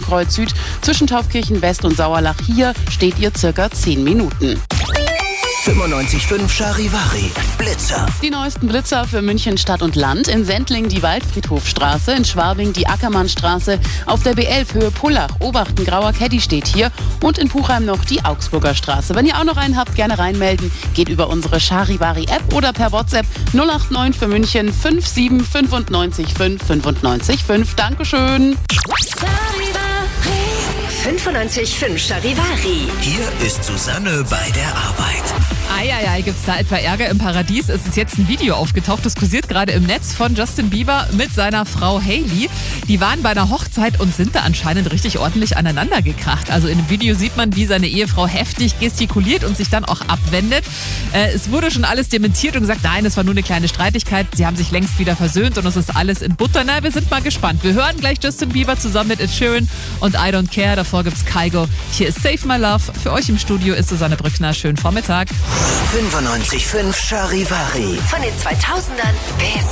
Kreuz Süd zwischen Taufkirchen West und Sauerlach. Hier steht ihr circa 10 Minuten. 95.5 Charivari, Blitzer. Die neuesten Blitzer für München Stadt und Land. In Sendling die Waldfriedhofstraße, in Schwabing die Ackermannstraße, auf der B11 Höhe Pullach, Obachten, Grauer Caddy steht hier und in Puchheim noch die Augsburger Straße. Wenn ihr auch noch einen habt, gerne reinmelden. Geht über unsere Charivari-App oder per WhatsApp 089 für München 57 95 5 95 5. Dankeschön. 95.5 Charivari. Hier ist Susanne bei der Arbeit. Eieiei, gibt's da etwa Ärger im Paradies? Es ist jetzt ein Video aufgetaucht, das kursiert gerade im Netz von Justin Bieber mit seiner Frau Hailey. Die waren bei einer Hochzeit und sind da anscheinend richtig ordentlich aneinander gekracht. Also in dem Video sieht man, wie seine Ehefrau heftig gestikuliert und sich dann auch abwendet. Es wurde schon alles dementiert und gesagt, nein, es war nur eine kleine Streitigkeit. Sie haben sich längst wieder versöhnt und es ist alles in Butter. Na, wir sind mal gespannt. Wir hören gleich Justin Bieber zusammen mit Ed Sheeran und I Don't Care. Davor gibt's Kygo. Hier ist Save My Love. Für euch im Studio ist Susanne Brückner. Schönen Vormittag. 95.5 Charivari. Von den 2000ern bis